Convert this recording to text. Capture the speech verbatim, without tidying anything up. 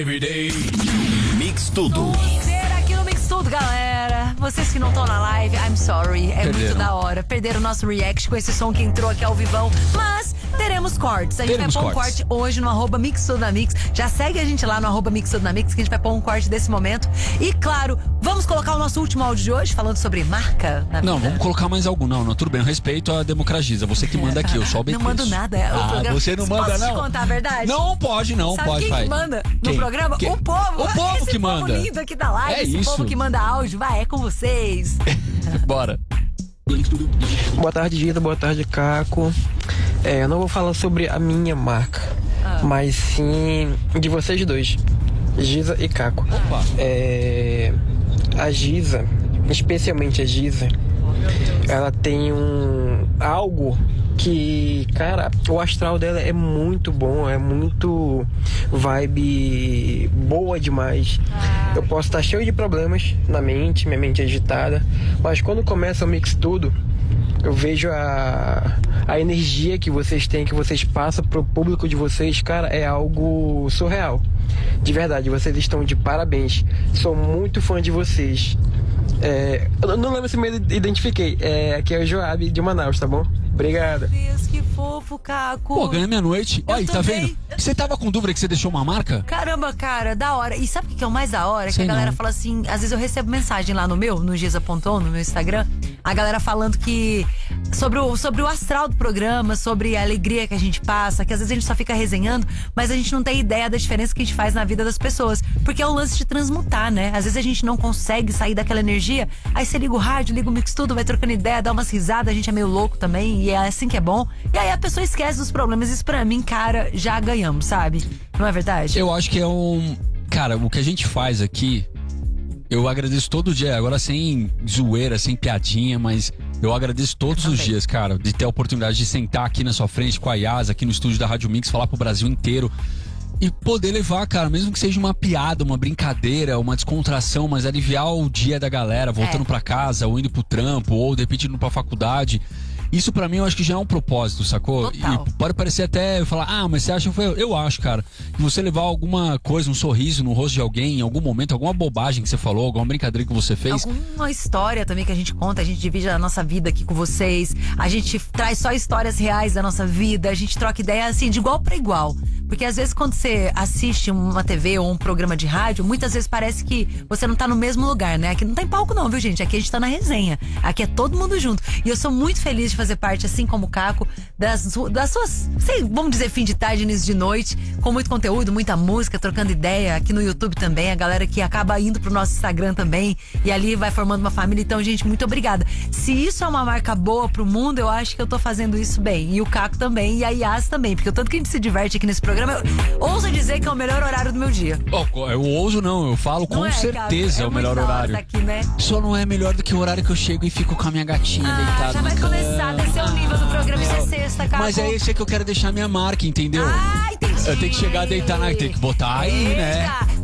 Everyday. Mix Tudo. Ser aqui no Mix Tudo, galera. Vocês que não estão na live, I'm sorry. É Perderam. muito da hora. Perderam o nosso react com esse som que entrou aqui ao vivão. Mas teremos cortes. A gente Teremos vai pôr um cortes. corte hoje no arroba Mix Tudo na Mix. Já segue a gente lá no arroba Mix Tudo na Mix, que a gente vai pôr um corte desse momento. E claro, vamos colocar o nosso último áudio de hoje, falando sobre marca na Não, vida. vamos colocar mais algum. Não, não, tudo bem. Eu respeito a democracia. Você que manda aqui, eu só obedeço. Não mando nada. É, o Ah, programa... você não manda, Posso não? te contar a verdade? Não pode, não. Sabe pode, quem vai. que manda Quem? no programa? Quem? O povo. O povo Esse que povo manda. lindo aqui da live. É esse isso. povo que manda áudio. Vai, é com vocês. Bora. Boa tarde, Gita. Boa tarde, Caco. É, eu não vou falar sobre a minha marca, mas sim de vocês dois, Giza e Caco. Opa. É, a Giza, especialmente a Giza, ela tem um algo que, cara, o astral dela é muito bom, é muito vibe boa demais. Eu posso estar cheio de problemas na mente, minha mente é agitada, mas quando começa o Mix Tudo, eu vejo a, a energia que vocês têm, que vocês passam pro público de vocês, cara, é algo surreal. De verdade, vocês estão de parabéns. Sou muito fã de vocês. É, eu não lembro se me identifiquei. É, aqui é o Joab de Manaus, tá bom? Obrigado. Deus, que fofo, Caco. Pô, ganhei minha noite. Eu Aí, tá também. vendo? Você tava com dúvida que você deixou uma marca? Caramba, cara, da hora. E sabe o que é o mais da hora? Sei que a galera não. fala assim, às vezes eu recebo mensagem lá no meu, no Giza.on, no meu Instagram, a galera falando que sobre o, sobre o astral do programa, sobre a alegria que a gente passa, que às vezes a gente só fica resenhando, mas a gente não tem ideia da diferença que a gente faz na vida das pessoas. Porque é o lance de transmutar, né? Às vezes a gente não consegue sair daquela energia, aí você liga o rádio, liga o Mix Tudo, vai trocando ideia, dá umas risadas, a gente é meio louco também, e é assim que é bom. E aí a pessoa esquece dos problemas. Isso pra mim, cara, já ganhamos, sabe? Não é verdade? Eu acho que é um... Cara, o que a gente faz aqui, eu agradeço todo dia. Agora sem zoeira, sem piadinha, mas eu agradeço todos Eu os também. dias, cara, de ter a oportunidade de sentar aqui na sua frente com a Yas, aqui no estúdio da Rádio Mix, falar pro Brasil inteiro. E poder levar, cara, mesmo que seja uma piada, uma brincadeira, uma descontração, mas aliviar o dia da galera, voltando É. pra casa, ou indo pro trampo, ou de repente indo pra faculdade. Isso pra mim eu acho que já é um propósito, sacou? Total. E pode parecer até falar, ah, mas você acha que foi eu? Eu acho, cara, que você levar alguma coisa, um sorriso no rosto de alguém, em algum momento, alguma bobagem que você falou, alguma brincadeira que você fez. Alguma história também que a gente conta, a gente divide a nossa vida aqui com vocês, a gente traz só histórias reais da nossa vida, a gente troca ideia assim, de igual pra igual. Porque às vezes quando você assiste uma T V ou um programa de rádio, muitas vezes parece que você não tá no mesmo lugar, né? Aqui não tem palco não, viu, gente? Aqui a gente tá na resenha. Aqui é todo mundo junto. E eu sou muito feliz de fazer parte, assim como o Caco, das, das suas, sei, vamos dizer, fim de tarde, início de noite, com muito conteúdo, muita música, trocando ideia, aqui no YouTube também, a galera que acaba indo pro nosso Instagram também, e ali vai formando uma família. Então, gente, muito obrigada. Se isso é uma marca boa pro mundo, eu acho que eu tô fazendo isso bem. E o Caco também, e a Yas também, porque o tanto que a gente se diverte aqui nesse programa, eu ouso dizer que é o melhor horário do meu dia. Oh, eu ouso não, eu falo Não com é, certeza Caco? é o melhor muito da hora horário. tá aqui, né? Só não é melhor do que o horário que eu chego e fico com a minha gatinha Ah, deitada já na vai cama. começar a descer o nível do programa, isso é sexta, Caco. Mas é esse que eu quero deixar minha marca, entendeu? Ah, entendi. Eu tenho que chegar a deitar na... Tem que botar aí, né? Eita.